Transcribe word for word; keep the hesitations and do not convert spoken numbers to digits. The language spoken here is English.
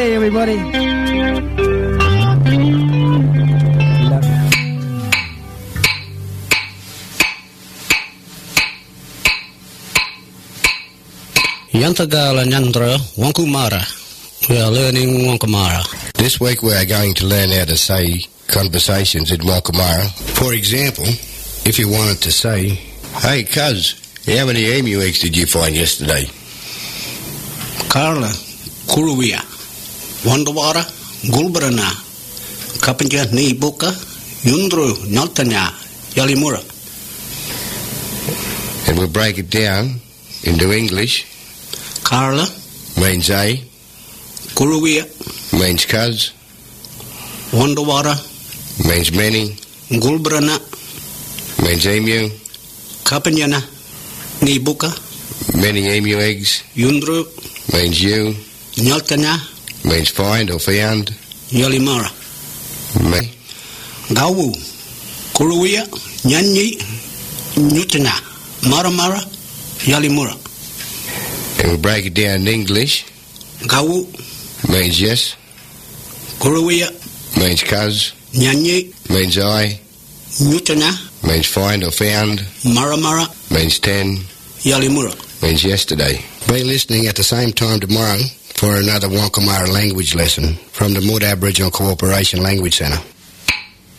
Hey, everybody. Love you. Yantagala Nyandra Wankumara. We are learning Wankumara. This week we are going to learn how to say conversations in Wankumara. For example, if you wanted to say, "Hey, cuz, how many emu eggs did you find yesterday?" Carla Kuruwia. Wandawara Gulbrana. Kapanja Ni Buka. Yundru Nyaltanya Yalimura. And we'll break it down into English. Carla Means a. Kuruwia. Means cuz. Wandawara Means many. Gulbrana. Means emu. Kapanyana Ni Buka. Many emu eggs. Yundru Means you. Nyaltanya Means find or found. Yalimara. Me. Gawu Kuruwia Nyanyi Nyutana Maramara Yalimura. And we'll break it down in English. Gawu Means yes. Kuruwia Means cuz. Nyanyi Means I. Nyutana Means find or found. Maramara Means ten. Yalimura. Means yesterday. Be listening at the same time tomorrow for another Wankumara language lesson from the Mood Aboriginal Cooperation Language Centre.